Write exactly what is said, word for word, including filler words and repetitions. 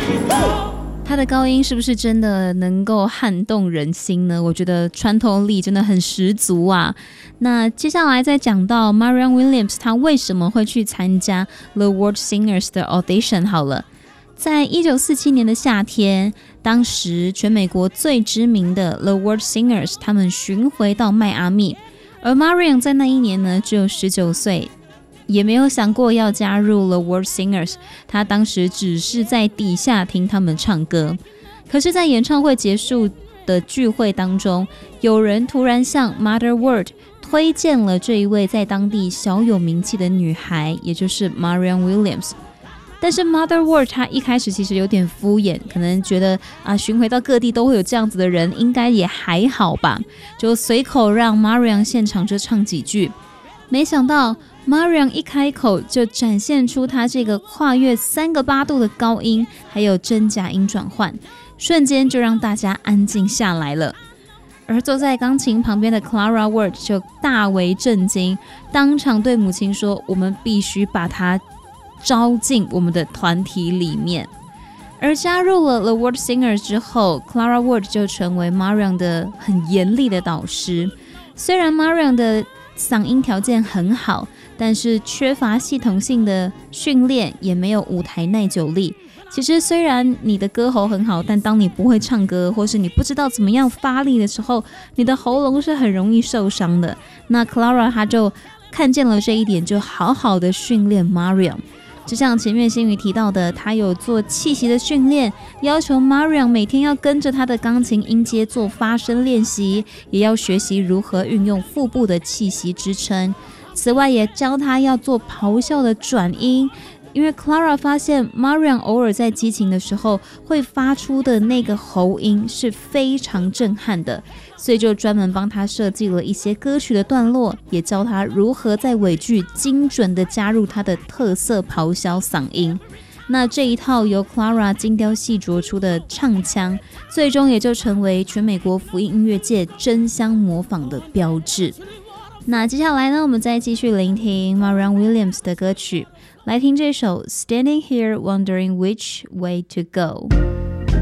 他的高音是不是真的能够撼动人心呢？我觉得穿透力真的很十足啊。那接下来再讲到 Marianne Williams 他为什么会去参加 The World Singers 的 audition 好了。在一九四七年的夏天，当时全美国最知名的 The World Singers 他们巡回到迈阿密，而 Marianne 在那一年呢只有十九岁，也没有想过要加入 The World Singers， 他当时只是在底下听他们唱歌。可是在演唱会结束的聚会当中，有人突然向 Mother World 推荐了这一位在当地小有名气的女孩，也就是 Marianne Williams。但是 Mother World 他一开始其实有点敷衍，可能觉得啊，巡回到各地都会有这样子的人，应该也还好吧，就随口让 Marianne 现场就唱几句。没想到 Marianne 一开口就展现出她这个跨越三个八度的高音，还有真假音转换，瞬间就让大家安静下来了。而坐在钢琴旁边的 Clara Ward 就大为震惊，当场对母亲说：“我们必须把她招进我们的团体里面。”而加入了 The World Singers 之后， Clara Ward 就成为 Marianne 的很严厉的导师。虽然 Marianne 的嗓音条件很好，但是缺乏系统性的训练，也没有舞台耐久力。其实虽然你的歌喉很好，但当你不会唱歌，或是你不知道怎么样发力的时候，你的喉咙是很容易受伤的。那 Clara 她就看见了这一点，就好好的训练 Marianne。就像前面新宇提到的，他有做气息的训练，要求 Marianne 每天要跟着他的钢琴音阶做发声练习，也要学习如何运用腹部的气息支撑。此外也教他要做咆哮的转音，因为 Clara 发现 Marianne 偶尔在激情的时候会发出的那个喉音是非常震撼的，所以就专门帮他设计了一些歌曲的段落，也教他如何在尾句精准的加入他的特色咆哮嗓音。那这一套由 Clara 精雕细琢出的唱腔，最终也就成为全美国福音音乐界争相模仿的标志。那接下来呢，我们再继续聆听 Marianne Williams 的歌曲，来听这首 Standing Here Wondering Which Way to Go。